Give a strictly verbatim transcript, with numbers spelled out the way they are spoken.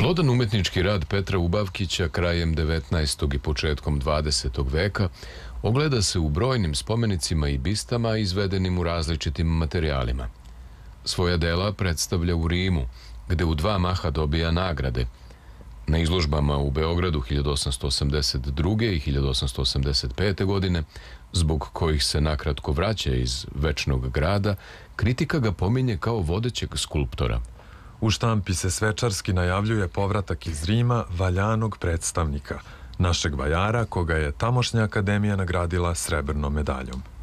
Plodan umetnički rad Petra Ubavkića krajem devetnaestog i početkom dvadesetog veka ogleda se u brojnim spomenicima i bistama izvedenim u različitim materijalima. Svoja dela predstavlja u Rimu, gde u dva maha dobija nagrade. Na izložbama u Beogradu hiljadu osamsto osamdeset druge. i hiljadu osamsto osamdeset pete. godine, zbog kojih se nakratko vraća iz Večnog grada, kritika ga pominje kao vodećeg skulptora. U štampi se svečarski najavljuje povratak iz Rima valjanog predstavnika, našeg vajara koga je tamošnja akademija nagradila srebrnom medaljom.